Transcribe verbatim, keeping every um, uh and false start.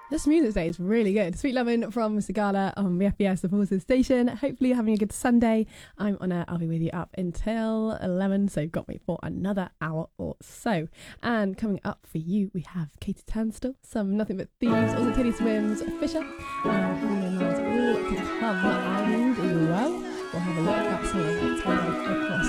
This music today is really good. Sweet Lovin' from Sigala on the F B S, the Forces Station. Hopefully you're having a good Sunday. I'm on air. I'll be with you up until eleven, so got me for another hour or so. And coming up for you, we have Katie Turnstile, some Nothing But Thieves, also Teddy Swims, Fisher, and Bruno Mars, all to come. And well, we'll have a look at some of what's going on across